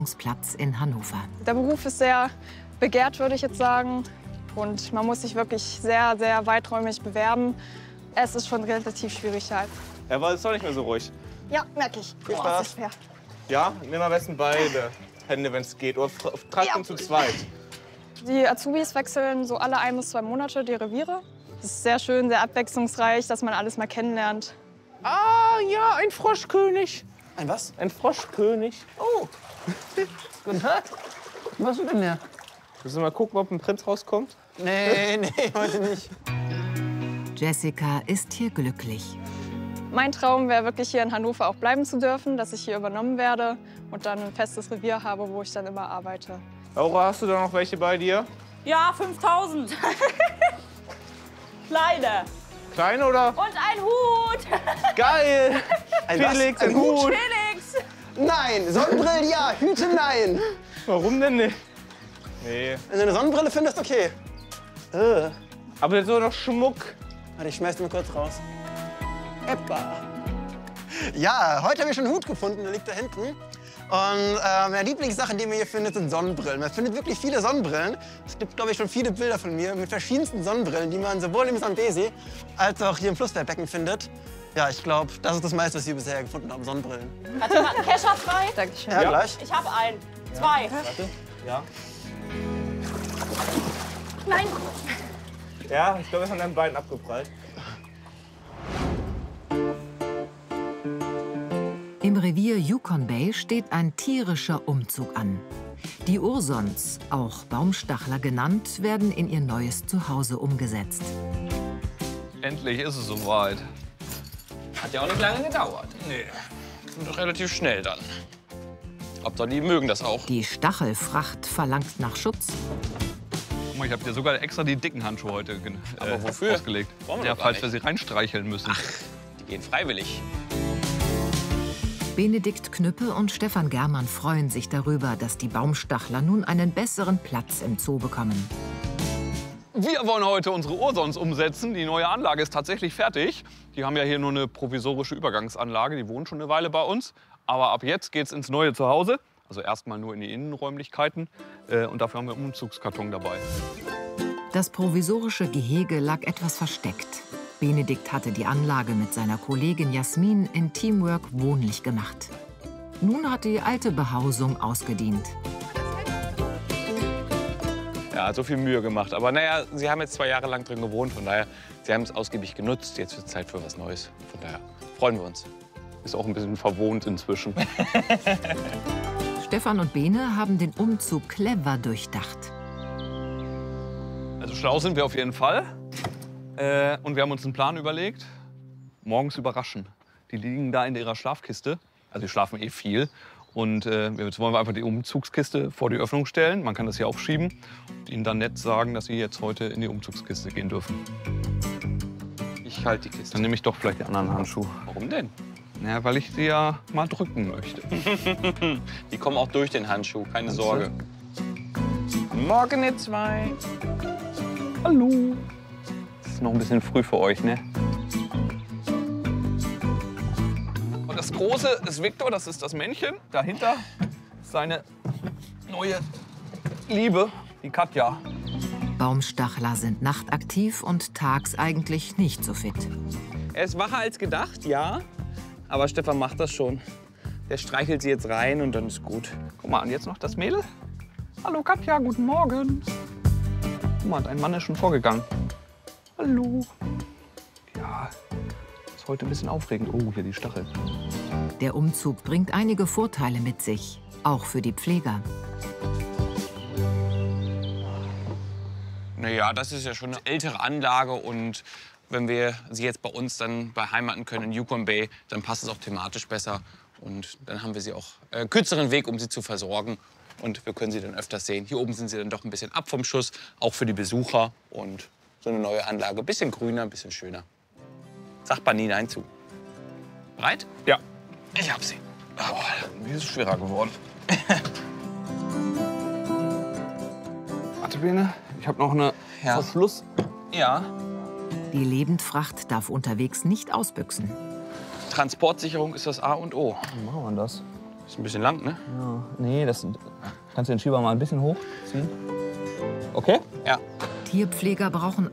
Platz in Hannover. Der Beruf ist sehr begehrt, würde ich jetzt sagen. Und man muss sich wirklich sehr, sehr weiträumig bewerben. Es ist schon relativ schwierig halt. Er war jetzt doch nicht mehr so ruhig. Ja, merke ich. Viel Oh, Spaß. das ist schwer. Ja, nimm am besten beide Hände, wenn es geht. Oder tragt ihn zu zweit. Die Azubis wechseln so alle 1 bis 2 Monate die Reviere. Das ist sehr schön, sehr abwechslungsreich, dass man alles mal kennenlernt. Ah, ja, ein Froschkönig. Ein was? Ein Froschkönig. Oh. Guten Tag. Was ist denn der? Müssen wir mal gucken, ob ein Prinz rauskommt? Nee, heute nicht. Jessica ist hier glücklich. Mein Traum wäre wirklich hier in Hannover auch bleiben zu dürfen, dass ich hier übernommen werde und dann ein festes Revier habe, wo ich dann immer arbeite. Laura, hast du da noch welche bei dir? Ja, 5000. Kleine. Kleine oder? Und ein Hut. Geil! Felix, ein Hut. Felix. Nein, Sonnenbrille ja, Hüte nein. Warum denn nicht? Nee. Wenn du eine Sonnenbrille findest, okay. Aber jetzt so noch Schmuck. Warte, ich schmeiß den mal kurz raus. Eppa. Ja, heute habe ich schon einen Hut gefunden, der liegt da hinten. Und meine Lieblingssachen, die man hier findet, sind Sonnenbrillen. Man findet wirklich viele Sonnenbrillen. Es gibt, glaube ich, schon viele Bilder von mir mit verschiedensten Sonnenbrillen, die man sowohl im Zambesi als auch hier im Flussbergbecken findet. Ja, ich glaube, das ist das meiste, was wir bisher gefunden haben, Sonnenbrillen. Hat jemand einen Kescher frei? Dankeschön. Ja, gleich. Ich habe einen. 2. Warte. Ja. Nein. Ja, ich glaube, es ist an deinen Beinen abgeprallt. Im Revier Yukon Bay steht ein tierischer Umzug an. Die Ursons, auch Baumstachler genannt, werden in ihr neues Zuhause umgesetzt. Endlich ist es soweit. Hat ja auch nicht lange gedauert. Nee, und doch relativ schnell dann. Hauptsache, die mögen das auch. Die Stachelfracht verlangt nach Schutz. Guck mal, ich habe dir sogar extra die dicken Handschuhe heute Aber wofür? ausgelegt. Wollen wir Ja, doch gar falls wir sie reinstreicheln müssen. Die gehen freiwillig. Benedikt Knüppe und Stefan Germann freuen sich darüber, dass die Baumstachler nun einen besseren Platz im Zoo bekommen. Wir wollen heute unsere Ursons umsetzen. Die neue Anlage ist tatsächlich fertig. Die haben ja hier nur eine provisorische Übergangsanlage. Die wohnen schon eine Weile bei uns. Aber ab jetzt geht's ins neue Zuhause. Also erstmal nur in die Innenräumlichkeiten. Und dafür haben wir einen Umzugskarton dabei. Das provisorische Gehege lag etwas versteckt. Benedikt hatte die Anlage mit seiner Kollegin Jasmin in Teamwork wohnlich gemacht. Nun hat die alte Behausung ausgedient. Ja, hat so viel Mühe gemacht. Aber naja, Sie haben jetzt 2 Jahre lang drin gewohnt. Von daher, Sie haben es ausgiebig genutzt. Jetzt wird es Zeit für was Neues. Von daher freuen wir uns. Ist auch ein bisschen verwohnt inzwischen. Stefan und Bene haben den Umzug clever durchdacht. Also schlau sind wir auf jeden Fall. Und wir haben uns einen Plan überlegt. Morgens überraschen. Die liegen da in ihrer Schlafkiste. Also die schlafen eh viel. Und jetzt wollen wir einfach die Umzugskiste vor die Öffnung stellen. Man kann das hier aufschieben. Und ihnen dann nett sagen, dass sie jetzt heute in die Umzugskiste gehen dürfen. Ich halte die Kiste. Dann nehme ich doch vielleicht die anderen Handschuhe. Warum denn? Ja, weil ich sie ja mal drücken möchte. Die kommen auch durch den Handschuh, keine Sorge. Morgen, ihr 2. Hallo. Das ist noch ein bisschen früh für euch, ne? Und das Große ist Victor, das ist das Männchen. Dahinter ist seine neue Liebe, die Katja. Baumstachler sind nachtaktiv und tags eigentlich nicht so fit. Er ist wacher als gedacht, ja. Aber Stefan macht das schon. Der streichelt sie jetzt rein und dann ist gut. Guck mal, und jetzt noch das Mädel. Hallo Katja, guten Morgen. Guck mal, dein Mann ist schon vorgegangen. Hallo. Ja, ist heute ein bisschen aufregend. Oh, hier die Stachel. Der Umzug bringt einige Vorteile mit sich, auch für die Pfleger. Naja, das ist ja schon eine ältere Anlage und wenn wir sie jetzt bei uns dann beheimaten können in Yukon Bay, dann passt es auch thematisch besser. Und dann haben wir sie auch kürzeren Weg, um sie zu versorgen. Und wir können sie dann öfters sehen. Hier oben sind sie dann doch ein bisschen ab vom Schuss, auch für die Besucher. Und so eine neue Anlage, ein bisschen grüner, ein bisschen schöner. Sagt Bani nein zu. Bereit? Ja. Ich hab sie. Wie ist es schwerer geworden? Warte, Bene, ich habe noch eine Verschluss. Ja. Die Lebendfracht darf unterwegs nicht ausbüchsen. Transportsicherung ist das A und O. Wie machen wir das? Ist ein bisschen lang, ne? Ja, nee, das kannst du den Schieber mal ein bisschen hochziehen. Okay? Ja. Tierpfleger brauchen